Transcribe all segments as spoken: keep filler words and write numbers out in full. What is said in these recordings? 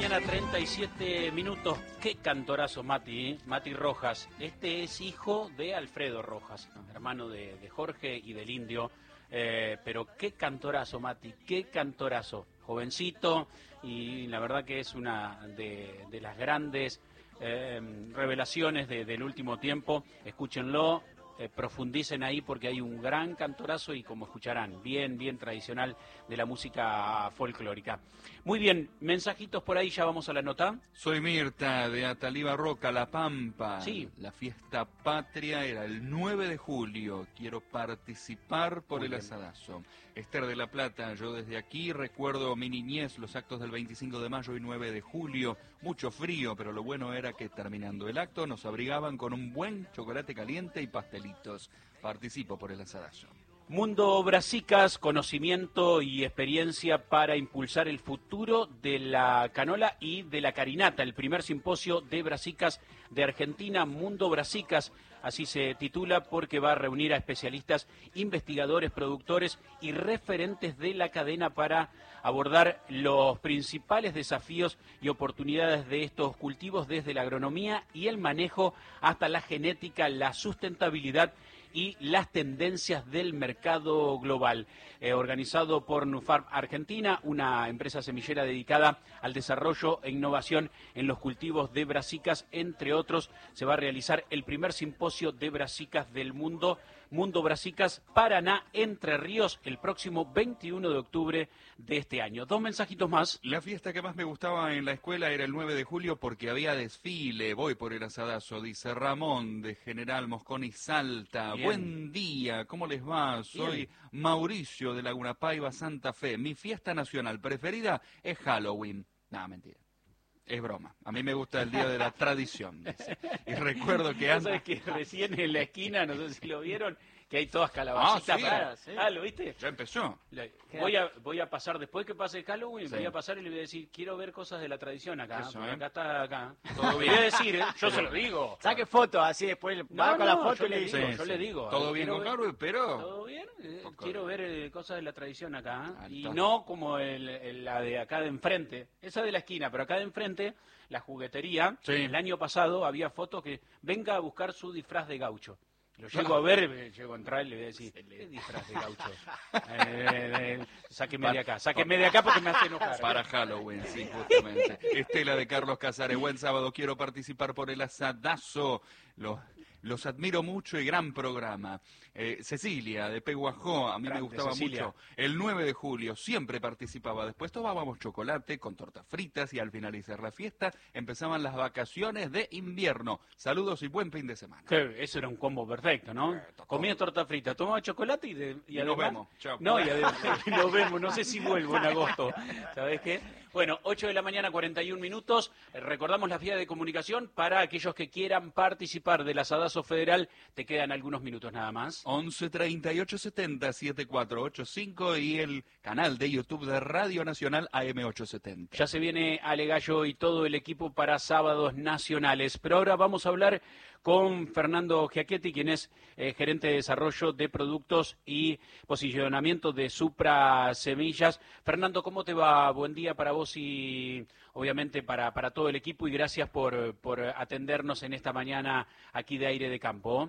mañana, treinta y siete minutos. Qué cantorazo, Mati, ¿eh? Mati Rojas. Este es hijo de Alfredo Rojas, hermano de, de Jorge y del Indio. Eh, pero qué cantorazo, Mati, qué cantorazo. Jovencito, y la verdad que es una de, de las grandes eh, revelaciones de, del último tiempo. Escúchenlo. Eh, profundicen ahí porque hay un gran cantorazo y, como escucharán, bien, bien tradicional de la música folclórica. Muy bien, mensajitos por ahí, ya vamos a la nota. Soy Mirta de Ataliba Roca, La Pampa. Sí. La fiesta patria era el nueve de julio. Quiero participar por Muy el bien. asadazo. Esther de la Plata, yo desde aquí recuerdo mi niñez, los actos del veinticinco de mayo y nueve de julio. Mucho frío, pero lo bueno era que terminando el acto nos abrigaban con un buen chocolate caliente y pastelitos. Participo por el asadazo. Mundo Brasicas, conocimiento y experiencia para impulsar el futuro de la canola y de la carinata. El primer simposio de Brasicas de Argentina, Mundo Brasicas, así se titula, porque va a reunir a especialistas, investigadores, productores y referentes de la cadena para abordar los principales desafíos y oportunidades de estos cultivos, desde la agronomía y el manejo hasta la genética, la sustentabilidad y las tendencias del mercado global. Eh, organizado por Nufarm Argentina, una empresa semillera dedicada al desarrollo e innovación en los cultivos de brasicas, entre otros, se va a realizar el primer simposio de brasicas del mundo, Mundo Brasicas, Paraná, Entre Ríos, el próximo veintiuno de octubre de este año. Dos mensajitos más. La fiesta que más me gustaba en la escuela era el nueve de julio porque había desfile. Voy por el asadazo, dice Ramón de General Mosconi Salta. Bien. Buen día, ¿cómo les va? Soy Bien. Mauricio de Laguna Paiva, Santa Fe. Mi fiesta nacional preferida es Halloween. No, mentira. Es broma. A mí me gusta el día de la tradición, dice. Y recuerdo que ¿Vos antes... sabés que recién en la esquina, no sé si lo vieron, que hay todas calabacitas? Ah, sí. para- Sí. Ah, ¿lo viste? Ya empezó. La- Voy a, voy a pasar, después que pase Halloween, Sí. voy a pasar y le voy a decir, quiero ver cosas de la tradición acá. Eso, porque ¿eh? acá está, acá. Todo Le bien. voy a decir, ¿eh? Yo se lo digo. Saque fotos así, después No, va con la no, foto yo y le le dice. digo, Sí, yo sí. le digo. Todo eh, bien quiero con ver- Halloween, pero... Todo bien, eh, Poco quiero de- ver eh, cosas de la tradición acá. Ah, Y está. no como el, el- la de acá de enfrente, esa de la esquina, pero acá de enfrente, la juguetería. Sí. El año pasado había fotos que venga a buscar su disfraz de gaucho. Lo llego a ver, eh, llego a entrar y le voy a decir, ¿qué disfraz de gaucho? Eh, eh, eh, sáqueme de acá, sáqueme de acá porque me hace enojar. Para Halloween, sí, justamente. Estela de Carlos Casares, buen sábado, quiero participar por el asadazo. Los, los admiro mucho y gran programa. Eh, Cecilia de Peguajó, a mí Grande, me gustaba Cecilia. mucho. El nueve de julio siempre participaba. Después tomábamos chocolate con tortas fritas y al finalizar la fiesta empezaban las vacaciones de invierno. Saludos y buen fin de semana. Que eso era un combo perfecto, ¿no? Eh, tocó. Comía torta frita, tomaba chocolate y, de, y, Y nos además... vemos. Chao. No, y además nos vemos, no sé si vuelvo en agosto. ¿Sabés qué? Bueno, ocho de la mañana, cuarenta y un minutos. Eh, Recordamos la vía de comunicación para aquellos que quieran participar del asadazo federal. Te quedan algunos minutos nada más. once treinta y ocho setenta setenta y cuatro ochenta y cinco y el canal de YouTube de Radio Nacional A M ochocientos setenta. Ya se viene Ale Gallo y todo el equipo para sábados nacionales. Pero ahora vamos a hablar con Fernando Giachetti, quien es eh, gerente de desarrollo de productos y posicionamiento de Supra Semillas. Fernando, ¿cómo te va? Buen día para vos y obviamente para, para todo el equipo, y gracias por, por atendernos en esta mañana aquí de Aire de Campo.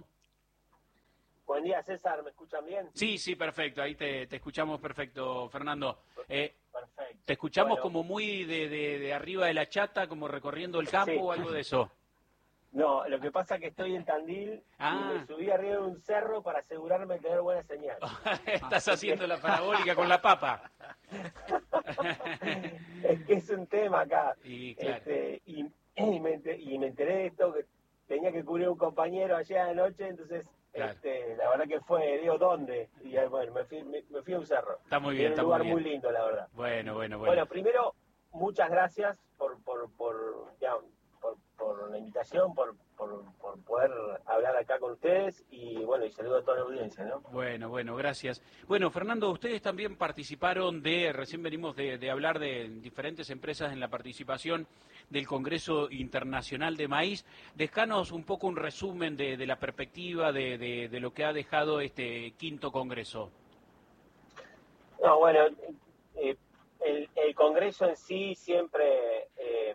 Buen día, César, ¿me escuchan bien? Sí, sí, perfecto, ahí te, te escuchamos perfecto, Fernando. Eh, Perfecto. Te escuchamos Bueno, como muy de, de, de arriba de la chata, como recorriendo el campo Sí. o algo de eso. No, lo que pasa es que estoy en Tandil Ah. y me subí arriba de un cerro para asegurarme de tener buena señal. Estás haciendo la parabólica con la papa. Es que es un tema acá. Y claro, Este, y, y me, enter- y me enteré de esto, que tenía que cubrir un compañero ayer anoche, entonces Claro. este, la verdad que fue, digo, ¿dónde? Y eh, bueno, me fui, me, me fui a un cerro. está muy Y bien, en un está lugar muy muy, bien. lindo, la verdad. Bueno, bueno, Bueno, bueno. primero, muchas gracias por, por, por, ya, por, por la invitación, por, por, por poder hablar acá con ustedes y bueno, y saludo a toda la audiencia, ¿no? Bueno, bueno, gracias. Bueno, Fernando, ustedes también participaron de, recién venimos de, de hablar de diferentes empresas en la participación del Congreso Internacional de Maíz. Dejanos un poco un resumen de, de la perspectiva de, de, de lo que ha dejado este quinto Congreso. No, bueno, eh, el, el Congreso en sí siempre eh,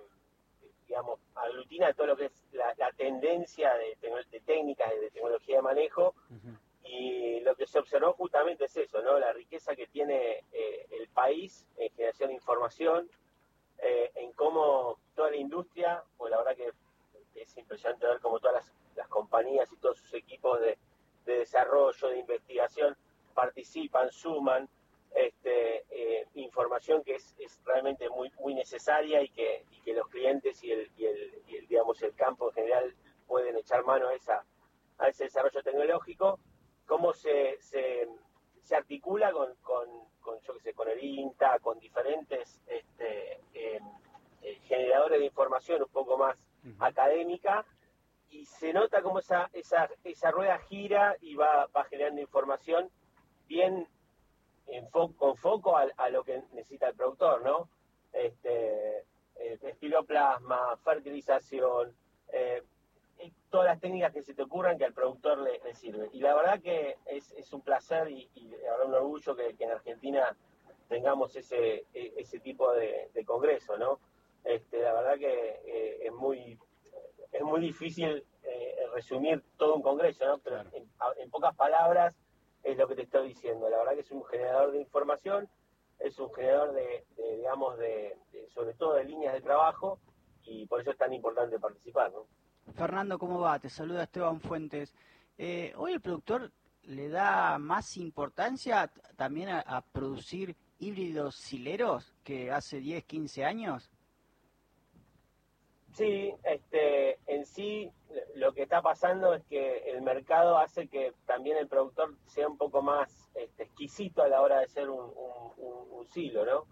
Argentina todo lo que es la, la tendencia de, de técnicas de tecnología de manejo. Uh-huh. Y lo que se observó justamente es eso, ¿no? La riqueza que tiene eh, el país en generación de información, eh, en cómo toda la industria, pues la verdad que es impresionante ver cómo todas las, las compañías y todos sus equipos de, de desarrollo, de investigación, participan, suman este, eh, información que es, es realmente muy muy necesaria y que, y que los clientes y el, y, el, y el, digamos, el campo en general pueden echar mano a, esa, a ese desarrollo tecnológico. Cómo se, se, se articula con, con, con, yo qué sé, con el INTA, con diferentes este, eh, eh, generadores de información un poco más uh-huh. académica, y se nota cómo esa, esa, esa rueda gira y va, va generando información bien en fo- con foco a, a lo que necesita el productor, ¿no? Este, eh, espiloplasma, fertilización, eh, todas las técnicas que se te ocurran que al productor le, le sirve. Y la verdad que es, es un placer y, y ahora un orgullo que, que en Argentina tengamos ese ese tipo de, de congreso, ¿no? Este, la verdad que eh, es muy es muy difícil eh, resumir todo un congreso, ¿no? Pero claro. en, en pocas palabras es lo que te estoy diciendo. La verdad que es un generador de información, es un generador de, de digamos, de, de sobre todo de líneas de trabajo, y por eso es tan importante participar, ¿no? Fernando, ¿cómo va? Te saluda Esteban Fuentes. Eh, ¿Hoy el productor le da más importancia t- también a, a producir híbridos sileros que hace diez, quince años? Sí, este, en sí lo que está pasando es que el mercado hace que también el productor sea un poco más este, exquisito a la hora de hacer un, un, un, un silo, ¿no?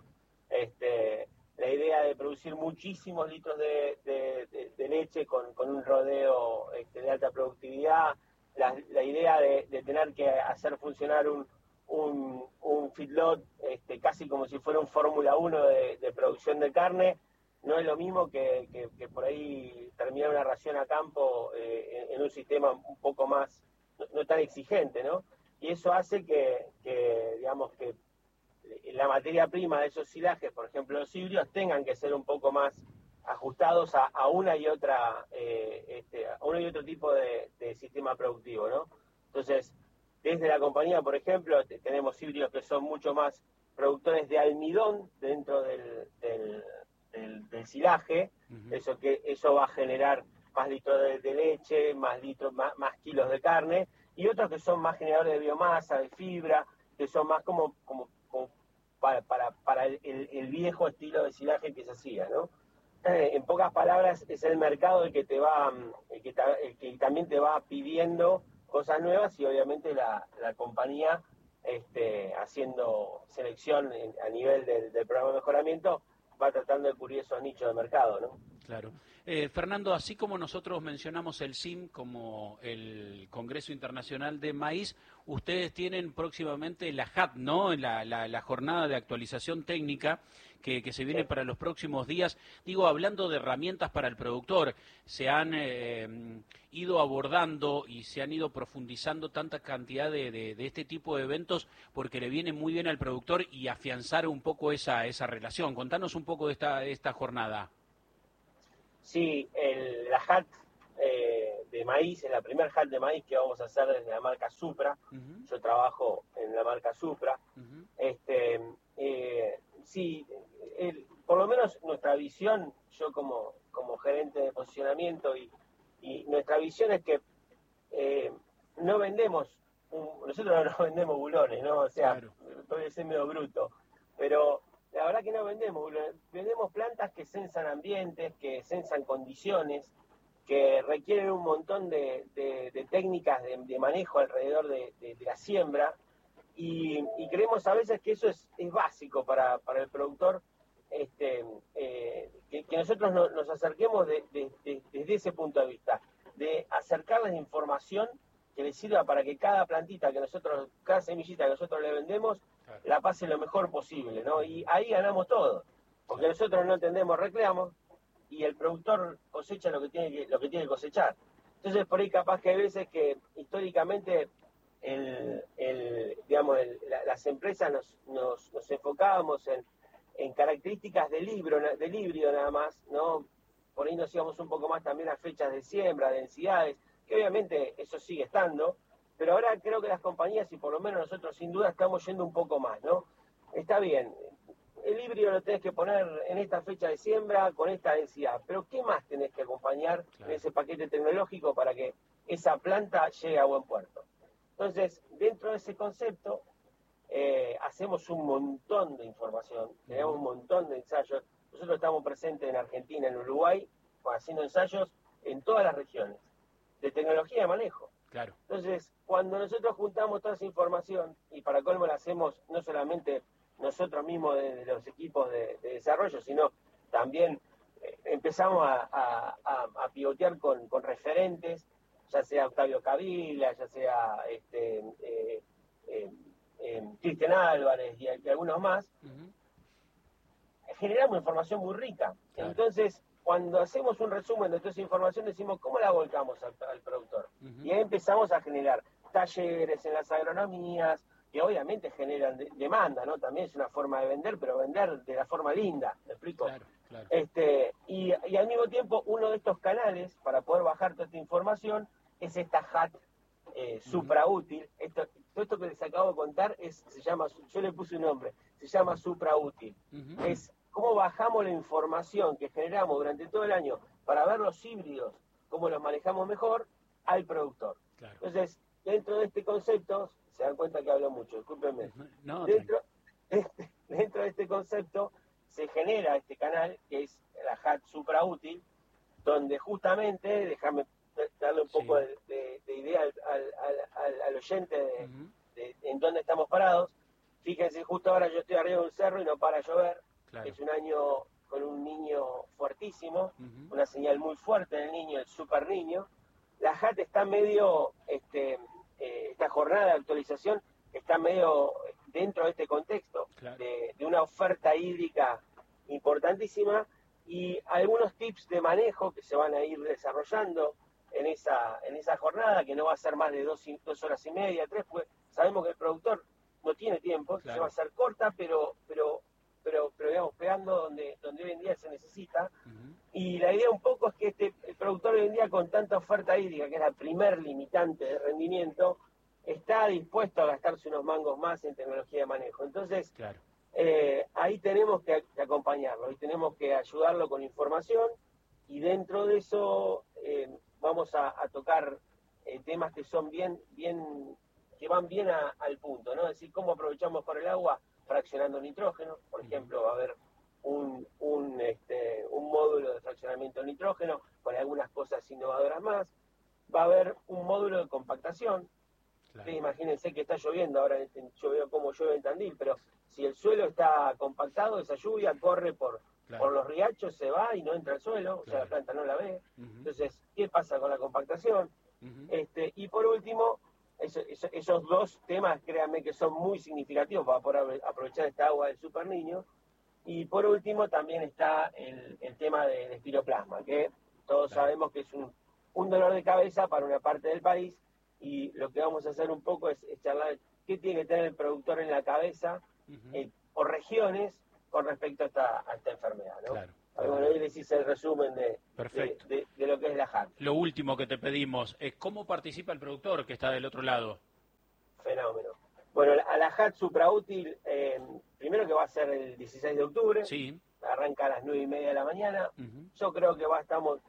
Este, la idea de producir muchísimos litros de, de, de, de leche con, con un rodeo este, de alta productividad, la, la idea de, de tener que hacer funcionar un, un, un feedlot este, casi como si fuera un Fórmula uno de, de producción de carne, no es lo mismo que, que, que por ahí terminar una ración a campo eh, en, en un sistema un poco más, no, no tan exigente, ¿no? Y eso hace que, que digamos, que la materia prima de esos silajes, por ejemplo los híbridos, tengan que ser un poco más ajustados a, a una y otra, eh, este, a uno y otro tipo de, de sistema productivo, ¿no? Entonces, desde la compañía, por ejemplo, tenemos híbridos que son mucho más productores de almidón dentro del, del, del, del silaje, uh-huh. eso que eso va a generar más litros de, de leche, más litros, más, más kilos de carne, y otros que son más generadores de biomasa, de fibra, que son más como, como, como para, para, para el, el viejo estilo de silaje que se hacía, ¿no? Eh, en pocas palabras, es el mercado el que te va, el que, ta, el que también te va pidiendo cosas nuevas, y obviamente la, la compañía este, haciendo selección en, a nivel del, del programa de mejoramiento va tratando de cubrir esos nichos de mercado, ¿no? Claro. Eh, Fernando, así como nosotros mencionamos el S I M como el Congreso Internacional de Maíz, ustedes tienen próximamente la H A T, ¿no? La, la, la jornada de actualización técnica que, que se viene para los próximos días. Digo, hablando de herramientas para el productor, se han eh, ido abordando y se han ido profundizando tanta cantidad de, de, de este tipo de eventos porque le viene muy bien al productor y afianzar un poco esa, esa relación. Contanos un poco de esta, de esta jornada. Sí, el, la H A T eh, de maíz, es la primera H A T de maíz que vamos a hacer desde la marca Supra. Uh-huh. Yo trabajo en la marca Supra. Uh-huh. Este, eh, sí, el, por lo menos nuestra visión, yo como, como gerente de posicionamiento, y, y nuestra visión es que eh, no vendemos, un, nosotros no vendemos bulones, ¿no? O sea, claro. Puede ser medio bruto, pero la verdad que no vendemos, vendemos plantas que sensan ambientes, que sensan condiciones, que requieren un montón de, de, de técnicas de, de manejo alrededor de, de, de la siembra, y, y creemos a veces que eso es, es básico para, para el productor, este, eh, que, que nosotros no, nos acerquemos de, de, de, desde ese punto de vista, de acercarles información que les sirva para que cada plantita que nosotros, cada semillita que nosotros le vendemos, claro, la pase lo mejor posible, ¿no? Y ahí ganamos todo, porque claro, nosotros no entendemos reclamos y el productor cosecha lo que tiene que, lo que tiene que cosechar. Entonces, por ahí capaz que hay veces que históricamente el, el, digamos, el, la, las empresas nos, nos, nos enfocábamos en, en características del, libro, del híbrido nada más, ¿no? por ahí nos íbamos un poco más también a fechas de siembra, densidades, que obviamente eso sigue estando, pero ahora creo que las compañías, y por lo menos nosotros sin duda, estamos yendo un poco más, ¿no? Está bien, el híbrido lo tenés que poner en esta fecha de siembra con esta densidad, pero ¿qué más tenés que acompañar claro. en ese paquete tecnológico para que esa planta llegue a buen puerto? Entonces, dentro de ese concepto, eh, hacemos un montón de información, tenemos un montón de ensayos. Nosotros estamos presentes en Argentina, en Uruguay, haciendo ensayos en todas las regiones, de tecnología de manejo. Claro. Entonces, cuando nosotros juntamos toda esa información, y para colmo la hacemos no solamente nosotros mismos de, de los equipos de, de desarrollo, sino también eh, empezamos a, a, a, a pivotear con, con referentes, ya sea Octavio Cavila, ya sea este, eh, eh, eh, Cristian Álvarez y, y algunos más, uh-huh. generamos información muy rica. Claro. Entonces, cuando hacemos un resumen de toda esa información, decimos, ¿cómo la volcamos al, al productor? Uh-huh. Y ahí empezamos a generar talleres en las agronomías, que obviamente generan de, demanda, ¿no? También es una forma de vender, pero vender de la forma linda, ¿me explico? Claro, claro. Este, y, y al mismo tiempo, uno de estos canales, para poder bajar toda esta información, es esta H A T eh, uh-huh. supraútil. Esto, todo esto que les acabo de contar, es, se llama, yo le puse un nombre, se llama supraútil. Uh-huh. Es cómo bajamos la información que generamos durante todo el año para ver los híbridos, cómo los manejamos mejor, al productor. Claro. Entonces, dentro de este concepto, se dan cuenta que hablo mucho, discúlpenme. No, dentro, este, dentro de este concepto se genera este canal, que es la H A T supraútil, donde justamente, déjame darle un poco sí. de, de, de idea al, al, al, al oyente de, uh-huh. de, de en dónde estamos parados. Fíjense, justo ahora yo estoy arriba de un cerro y no para llover. Claro. Es un año con un niño fuertísimo, uh-huh. una señal muy fuerte del niño, el super niño. La H A T está medio, este, eh, esta jornada de actualización está medio dentro de este contexto, claro. de, de una oferta hídrica importantísima y algunos tips de manejo que se van a ir desarrollando en esa en esa jornada, que no va a ser más de dos, dos horas y media, tres, pues sabemos que el productor no tiene tiempo, claro. se va a hacer corta, pero pero pero, pero digamos, pegando donde, donde hoy en día se necesita. Uh-huh. Y la idea un poco es que este el productor hoy en día, con tanta oferta hídrica, que es la primer limitante de rendimiento, está dispuesto a gastarse unos mangos más en tecnología de manejo. Entonces, claro. eh, ahí tenemos que, que acompañarlo, ahí tenemos que ayudarlo con información, y dentro de eso eh, vamos a, a tocar eh, temas que son bien, bien, que van bien a, al punto, ¿no? Es decir, cómo aprovechamos mejor el agua fraccionando nitrógeno. Por ejemplo, va a haber un, un, este, un módulo de fraccionamiento de nitrógeno con algunas cosas innovadoras más. Va a haber un módulo de compactación. Claro. Ustedes imagínense que está lloviendo ahora, yo veo cómo llueve en Tandil, pero si el suelo está compactado, esa lluvia corre por, claro. por los riachos, se va y no entra al suelo, claro. o sea, la planta no la ve. Uh-huh. Entonces, ¿qué pasa con la compactación? Uh-huh. Este, y por último, Eso, eso, esos dos temas, créanme que son muy significativos para poder aprovechar esta agua del super niño. Y por último también está el, el tema del espiroplasma, que todos claro. sabemos que es un, un dolor de cabeza para una parte del país, y lo que vamos a hacer un poco es, es charlar qué tiene que tener el productor en la cabeza uh-huh. eh, por regiones con respecto a esta, a esta enfermedad, ¿no? Claro. Bueno, ahí les hice el resumen de, de, de, de lo que es la H A T. Lo último que te pedimos es cómo participa el productor que está del otro lado. Fenómeno. Bueno, a la H A T supraútil, eh, primero que va a ser el dieciséis de octubre, sí. arranca a las nueve y media de la mañana. Uh-huh. Yo creo que va, estamos,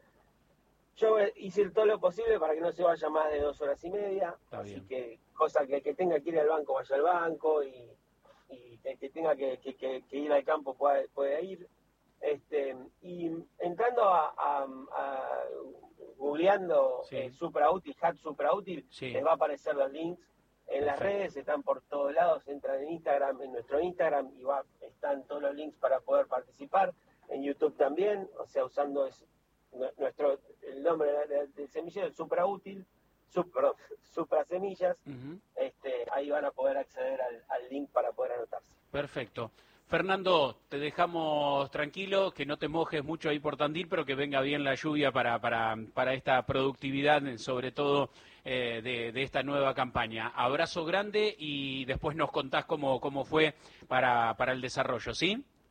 yo hice todo lo posible para que no se vaya más de dos horas y media, está así bien. que cosa que el que tenga que ir al banco vaya al banco, y, y el que tenga que, que, que, que ir al campo pueda, pueda ir. Este, y entrando a, a, a googleando sí. eh, supraútil, H A T supraútil, sí. les va a aparecer los links en Perfecto. Las redes, están por todos lados, entran en Instagram, en nuestro Instagram, y va, están todos los links para poder participar, en YouTube también, o sea, usando es, nuestro el nombre del de semillero, el supraútil, sub, perdón, suprasemillas, uh-huh. este, ahí van a poder acceder al, al link para poder anotarse. Perfecto. Fernando, te dejamos tranquilo, que no te mojes mucho ahí por Tandil, pero que venga bien la lluvia para, para, para esta productividad, sobre todo eh, de, de esta nueva campaña. Abrazo grande y después nos contás cómo, cómo fue para, para el desarrollo, ¿sí?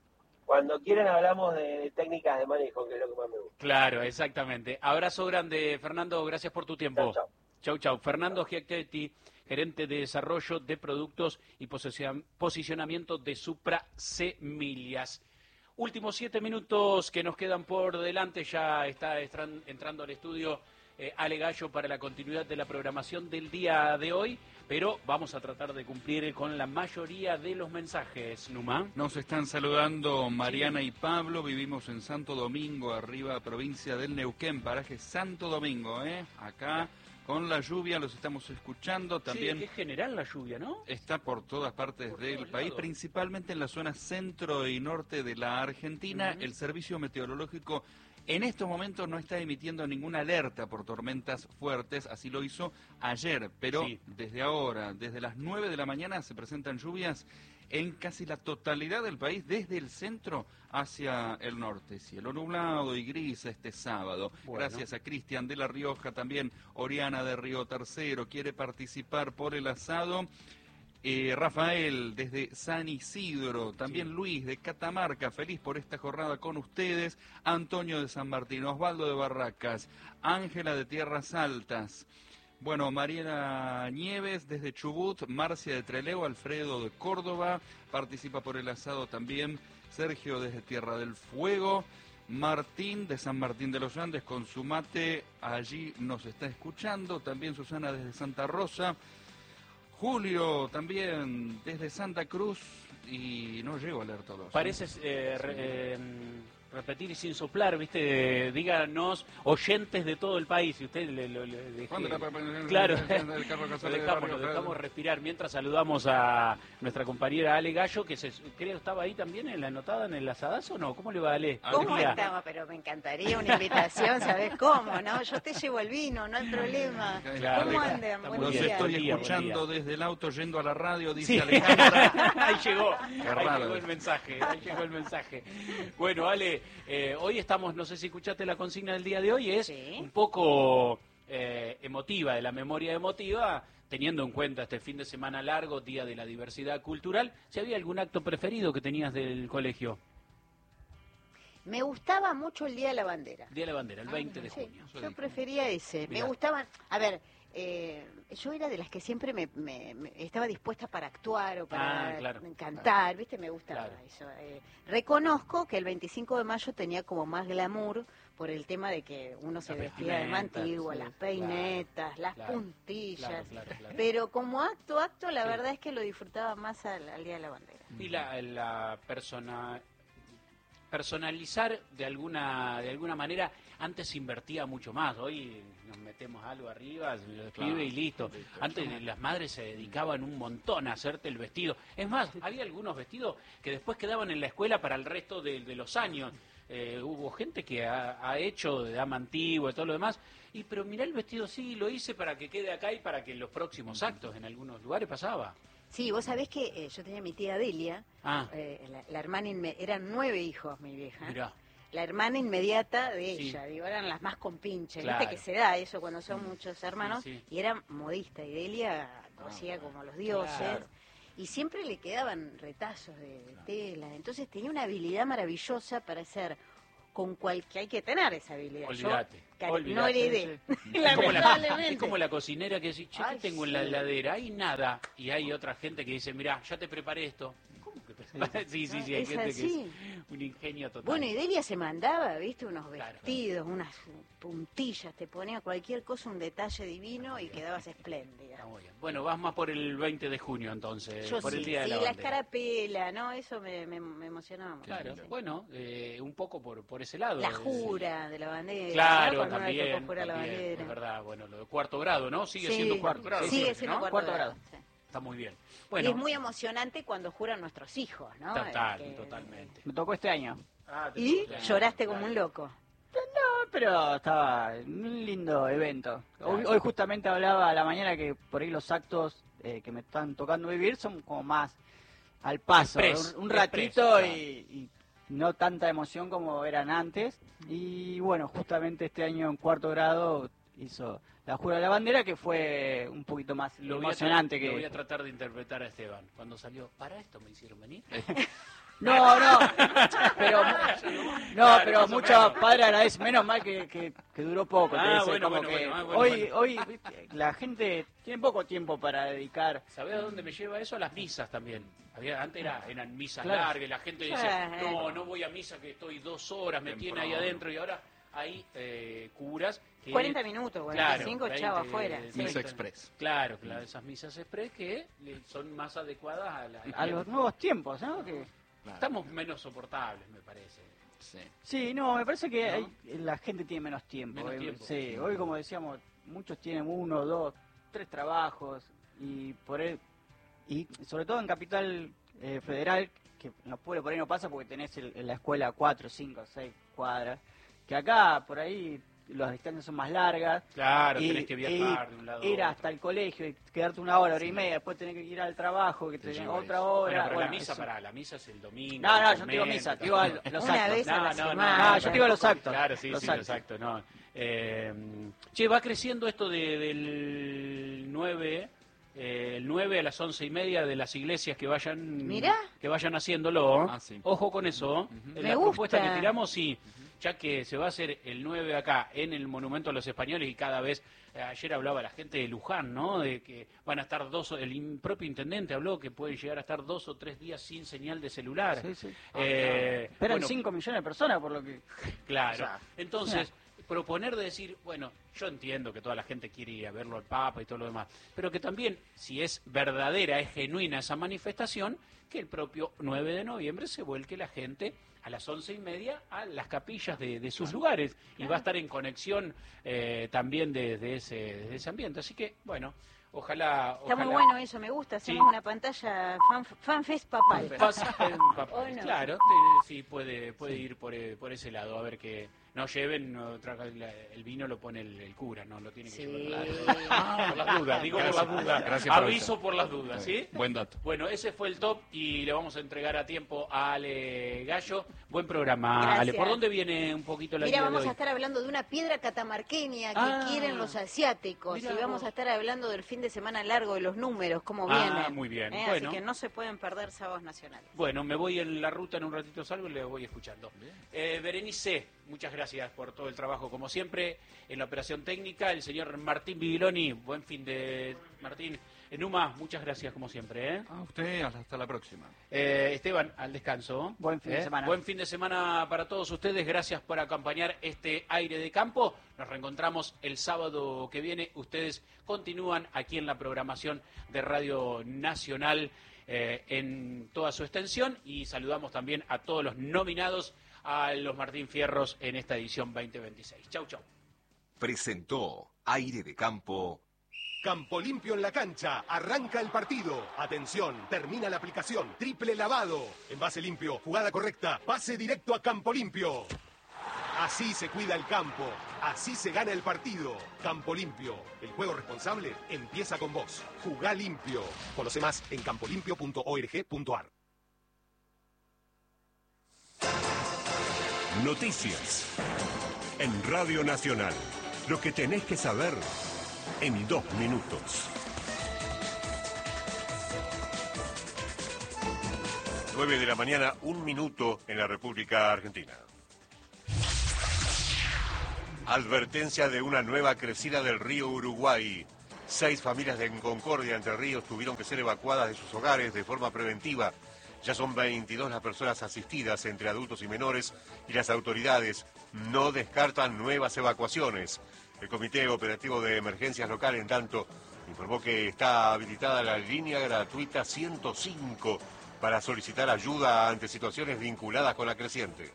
cuando quieran hablamos de, de técnicas de manejo, que es lo que más me gusta. Claro, exactamente. Abrazo grande, Fernando, gracias por tu tiempo. Chau, chau. Chau, chau. Fernando Giacchetti, gerente de desarrollo de productos y posicionamiento de Supra Semillas. Últimos siete minutos que nos quedan por delante, ya está entrando al estudio eh, Ale Gallo para la continuidad de la programación del día de hoy, pero vamos a tratar de cumplir con la mayoría de los mensajes, Numa. Nos están saludando Mariana y Pablo, vivimos en Santo Domingo, arriba provincia del Neuquén, paraje Santo Domingo, ¿eh? Acá con la lluvia los estamos escuchando también. Sí, es general la lluvia, ¿no? Está por todas partes por del país, lados. Principalmente en la zona centro y norte de la Argentina. Uh-huh. El servicio meteorológico en estos momentos no está emitiendo ninguna alerta por tormentas fuertes, así lo hizo ayer, pero sí. Desde ahora, desde las nueve de la mañana se presentan lluvias en casi la totalidad del país, desde el centro hacia el norte. Cielo nublado y gris este sábado. Bueno. Gracias a Cristian de La Rioja, también Oriana de Río Tercero quiere participar por el asado. Eh, Rafael desde San Isidro, también sí. Luis de Catamarca, feliz por esta jornada con ustedes. Antonio de San Martín, Osvaldo de Barracas, Ángela de Tierras Altas. Bueno, Mariela Nieves desde Chubut, Marcia de Trelew, Alfredo de Córdoba, participa por el asado también Sergio desde Tierra del Fuego, Martín de San Martín de los Andes con su mate, allí nos está escuchando, también Susana desde Santa Rosa, Julio también desde Santa Cruz y no llego a leer todos. Parece... Eh, re, eh, repetir y sin soplar, ¿viste? Díganos, oyentes de todo el país. Y usted le, le, le deje... Claro, lo dejamos, lo dejamos respirar. Mientras saludamos a nuestra compañera Ale Gallo, que se, creo estaba ahí también en la anotada en el asadazo, ¿o no? ¿Cómo le va, Ale? ¿Cómo estaba? Pero me encantaría una invitación, ¿sabés cómo? ¿No? Yo te llevo el vino, no hay problema. Claro, ¿Cómo andan? Los estoy día, escuchando desde el auto yendo a la radio, dice sí. Alejandra. Ahí llegó, ahí llegó el mensaje, ahí llegó el mensaje. Bueno, Ale, Eh, hoy estamos, no sé si escuchaste la consigna del día de hoy, es sí. un poco eh, emotiva, de la memoria emotiva, teniendo en cuenta este fin de semana largo, Día de la Diversidad Cultural. ¿Si había algún acto preferido que tenías del colegio? Me gustaba mucho el Día de la Bandera. Día de la Bandera, el veinte de sí, junio. Yo prefería ese. Mirá. Me gustaban, a ver... Eh, yo era de las que siempre me, me, me estaba dispuesta para actuar o para ah, claro, cantar, claro. ¿viste? Me gustaba claro. eso. Eh, reconozco que el veinticinco de mayo tenía como más glamour por el tema de que uno se vestía de mantigua, sí, las peinetas, claro, las claro, puntillas, claro, claro, claro. Pero como acto, acto, la sí. verdad es que lo disfrutaba más al, al Día de la Bandera. Y la, la persona... personalizar de alguna de alguna manera, antes se invertía mucho más, hoy nos metemos algo arriba, se lo escribe claro, y listo. Antes claro. las madres se dedicaban un montón a hacerte el vestido. Es más, había algunos vestidos que después quedaban en la escuela para el resto de, de los años. Eh, hubo gente que ha, ha hecho de dama antigua y todo lo demás, y pero mirá el vestido, sí, lo hice para que quede acá y para que en los próximos actos en algunos lugares pasaba. Sí, vos sabés que eh, yo tenía a mi tía Delia, ah. eh, la, la hermana, inme- eran nueve hijos mi vieja. Mirá. La hermana inmediata de sí. ella, digo, eran las más compinches, claro. viste que se da eso cuando son mm. muchos hermanos, sí, sí. y era modista, y Delia cosía ah, como los dioses, claro. y siempre le quedaban retazos de, de tela, entonces tenía una habilidad maravillosa para hacer con cual que hay que tener esa habilidad. Olvídate. Yo, olvídate. no heredé. Sí. Es, como la, es como la cocinera que dice, che, ¿qué tengo sí. en la heladera? Hay nada. Y hay otra gente que dice, mirá, ya te preparé esto. ¿Cómo que te Sí, sí, sí, hay es gente así. que es un ingenio total. Bueno, y Delia se mandaba, viste, unos vestidos, claro. unas puntillas, te ponía cualquier cosa, un detalle divino y quedabas espléndida. Muy bien. Bueno, vas más por el veinte de junio entonces, Yo por sí, el día sí, de la la bandera. escarapela, ¿no? Eso me, me, me emocionaba mucho. Claro, sí. bueno, eh, un poco por, por ese lado. La jura de la bandera. Claro, ¿no? también, también la bandera. es verdad, bueno, lo de cuarto grado, ¿no? Sigue sí, siendo cuarto grado. Sigue siendo ¿no? cuarto, cuarto grado. grado. Sí. Está muy bien. Bueno, y es muy emocionante cuando juran nuestros hijos, ¿no? Total, que... totalmente. Me tocó este año. Ah, ¿Y? tocó, ¿Lloraste claro. como un loco? No, pero estaba en un lindo evento. Hoy, hoy justamente hablaba a la mañana que por ahí los actos eh, que me están tocando vivir son como más al paso, Express, un, un ratito express, y, y no tanta emoción como eran antes. Y bueno, justamente este año en cuarto grado hizo la jura de la bandera, que fue un poquito más lo emocionante. Voy a, que lo voy a tratar de interpretar a Esteban. Cuando salió, para esto me hicieron venir. No, no, pero, no, Claro, pero más o muchos menos. padres agradecen, menos mal que, que, que duró poco. te Ah, dice, bueno, como bueno, que bueno, ah, bueno, hoy, bueno. hoy viste, la gente tiene poco tiempo para dedicar. ¿Sabés a dónde me lleva eso? A las misas también. Había, antes era, eran misas Claro. largas, y la gente decía, Sí. no, no voy a misa que estoy dos horas, me tiene ahí Temprano. adentro, y ahora hay eh, curas que... cuarenta minutos, cuarenta y cinco, Claro, chavo veinte, afuera. sí. Misa Express. Claro, claro, esas misas express que eh, son más adecuadas a la... A los nuevos tiempos, ¿no? Que, Claro. Estamos menos soportables, me parece. Sí. sí, no, me parece que ¿No? hay- la gente tiene menos tiempo. Menos eh, tiempo. Sí, hoy como decíamos, muchos tienen uno, dos, tres trabajos y por él, y sobre todo en Capital eh, Federal, que en los pueblos por ahí no pasa porque tenés el- en la escuela cuatro, cinco, seis cuadras, que acá por ahí las distancias son más largas. Claro, y- tenés que viajar de un lado a ir otro. hasta el colegio y quedarte una hora, hora y media, después tener que ir al trabajo, que Te tenés lleva otra eso. hora. Bueno, pero bueno, la misa, eso- para la misa es el domingo. No, no, el yo no digo tormento, misa, tal. digo al- los Una actos. vez a la No, no, no, semana. Ah, yo te digo los actos. Claro, sí, los sí, actos. exacto. No. Eh, che, va creciendo esto de, del nueve, eh, el nueve a las once y media de las iglesias que vayan Mirá. que vayan haciéndolo. Ah, sí. Ojo con eso. Ujú. En Me la propuesta gusta. que tiramos, sí, ya que se va a hacer el nueve acá en el Monumento a los Españoles y cada vez, eh, ayer hablaba la gente de Luján, ¿no? De que van a estar dos, el in- propio intendente habló que pueden llegar a estar dos o tres días sin señal de celular. Sí, sí. Eh, Esperan bueno, cinco millones de personas por lo que... Claro. O sea, Entonces, proponer de decir, bueno, yo entiendo que toda la gente quiere ir a verlo al Papa y todo lo demás, pero que también, si es verdadera, es genuina esa manifestación, que el propio nueve de noviembre se vuelque la gente a las once y media a las capillas de, de sus lugares y va a estar en conexión eh, también de, de ese, de ese ambiente. Así que, bueno, ojalá... Está muy ojalá- bueno eso, me gusta. Hacemos Sí. una pantalla fan, fanfest papal. Pasa en papel. ¿O no? Claro, te- sí, puede, puede ir por, eh, por ese lado, a ver que no lleven, no traga- la- el vino lo pone el, el cura, no lo tiene que Sí. llevar. Ah, por las dudas, digo por Gracias. las dudas. Gracias por Aviso eso. por las dudas, ¿sí? Buen dato. Bueno, ese fue el top y le vamos a entregar a tiempo a Ale Gallo. Buen programa, Gracias. Ale. ¿Por dónde viene un poquito la Mira, guía de vamos hoy? a estar hablando de una piedra catamarqueña que Ah. quieren los asiáticos Mirá y vamos vos. a estar hablando del fin de semana largo de los números, cómo Ah, vienen. muy bien. ¿eh? Bueno. Así que no se pueden perder sábados nacionales. Bueno, me voy en la ruta, en un ratito salgo y le voy escuchando. Eh, Berenice, muchas gracias por todo el trabajo, como siempre, en la operación técnica. El señor Martín Bibiloni, buen fin de... Martín, Numa, muchas gracias, como siempre. ¿eh? A usted, hasta la próxima. Eh, Esteban, al descanso. Buen fin de ¿Eh? semana. Buen fin de semana para todos ustedes. Gracias por acompañar este aire de campo. Nos reencontramos el sábado que viene. Ustedes continúan aquí en la programación de Radio Nacional eh, en toda su extensión. Y saludamos también a todos los nominados a los Martín Fierros en esta edición veinte veintiséis. Chau, chau. Presentó Aire de Campo. Campo limpio en la cancha, arranca el partido. Atención, termina la aplicación. Triple lavado. Envase limpio, jugada correcta, pase directo a Campo Limpio. Así se cuida el campo, así se gana el partido. Campo Limpio, el juego responsable empieza con vos. Jugá limpio. Conoce más en campolimpio punto org punto ar. Noticias. En Radio Nacional. Lo que tenés que saber en dos minutos. nueve de la mañana, un minuto en la República Argentina. Advertencia de una nueva crecida del río Uruguay. Seis familias de en Concordia, Entre Ríos, tuvieron que ser evacuadas de sus hogares de forma preventiva. Ya son veintidós las personas asistidas entre adultos y menores y las autoridades no descartan nuevas evacuaciones. El Comité Operativo de Emergencias Local, en tanto, informó que está habilitada la línea gratuita ciento cinco para solicitar ayuda ante situaciones vinculadas con la creciente.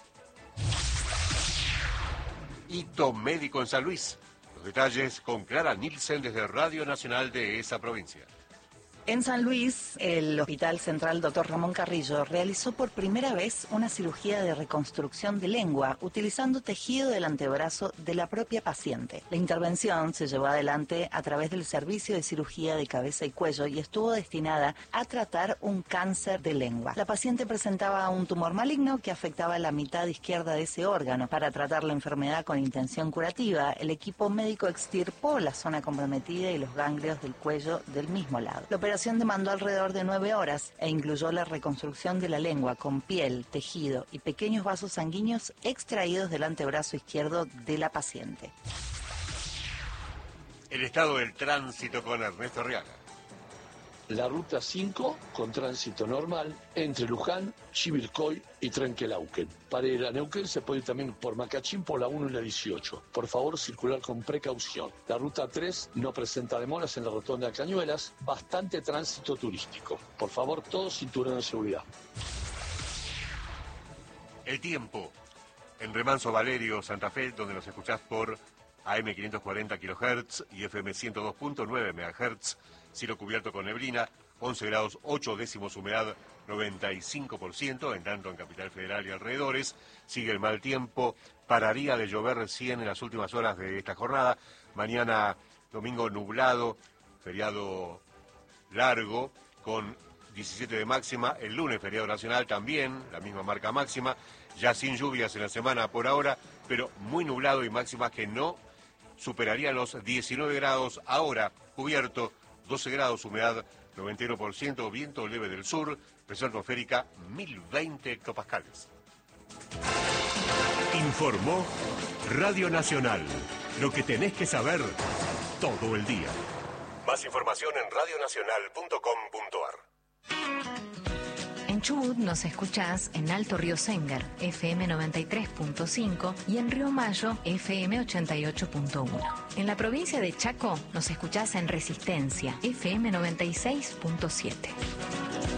Hito médico en San Luis. Los detalles con Clara Nielsen desde Radio Nacional de esa provincia. En San Luis, el Hospital Central doctor Ramón Carrillo realizó por primera vez una cirugía de reconstrucción de lengua utilizando tejido del antebrazo de la propia paciente. La intervención se llevó adelante a través del Servicio de Cirugía de Cabeza y Cuello y estuvo destinada a tratar un cáncer de lengua. La paciente presentaba un tumor maligno que afectaba la mitad izquierda de ese órgano. Para tratar la enfermedad con intención curativa, el equipo médico extirpó la zona comprometida y los ganglios del cuello del mismo lado. La operación operación demandó alrededor de nueve horas e incluyó la reconstrucción de la lengua con piel, tejido y pequeños vasos sanguíneos extraídos del antebrazo izquierdo de la paciente. El estado del tránsito con Ernesto Arriaga. La ruta cinco con tránsito normal entre Luján, Chivilcoy y Trenquelauquen. Para ir a Neuquén se puede ir también por Macachín por la uno y la dieciocho. Por favor, circular con precaución. La ruta tres no presenta demoras en la rotonda de Cañuelas. Bastante tránsito turístico. Por favor, todos cinturón de seguridad. El tiempo. En Remanso Valerio, Santa Fe, donde nos escuchás por A M quinientos cuarenta kilohertz y F M ciento dos punto nueve megahertz. Cielo cubierto con neblina, once grados ocho décimos, humedad noventa y cinco por ciento, en tanto en Capital Federal y alrededores. Sigue el mal tiempo, pararía de llover cien en las últimas horas de esta jornada. Mañana domingo nublado, feriado largo, con diecisiete de máxima. El lunes feriado nacional también, la misma marca máxima. Ya sin lluvias en la semana por ahora, pero muy nublado y máximas que no superarían los diecinueve grados. Ahora cubierto, doce grados, humedad noventa y uno por ciento, viento leve del sur, presión atmosférica mil veinte hectopascales. Informó Radio Nacional. Lo que tenés que saber todo el día. Más información en radionacional punto com punto ar. En Chubut nos escuchás en Alto Río Sengar, F M noventa y tres punto cinco, y en Río Mayo, F M ochenta y ocho punto uno. En la provincia de Chaco nos escuchás en Resistencia, F M noventa y seis punto siete.